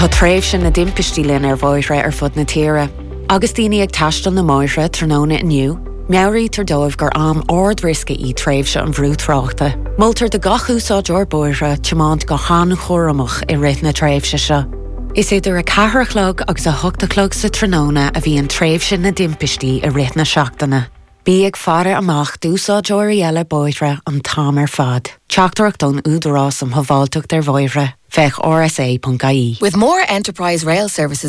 Tá tréimh sin na dimpistí linn ar bhóithre ar fud na tíre. Agus daoine ag taistil na máithre tróna inniu, meabhraí tar dóibh gur am ord risca í tréimh se an bhrúthráachta. Multar de gach úsáid or bóithre timáint go hána chóramach i rith na tréimh se. Is idir a 4 chlog agus a 8 chlog sa tróna a bhí an tréimh sin na dimpistí i rith na seachtainna. Bí ag fara amach dúsáid oirí eile bóithre an tám ar fad. Teachtarach don údarrás am haváilteach der bhóithre, fech rsa.ie. With more enterprise rail services